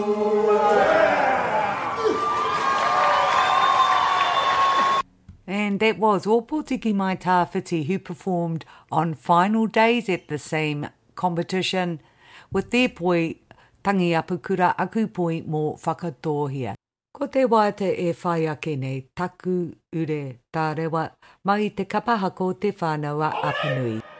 And that was Opotiki Mai Tāwhiti, who performed on final days at the same competition with their poi tangi apukura aku poi mō whakatōhia. Ko te waita e whai ake nei taku ure tā rewa mai te kapahako te whānawa apanui.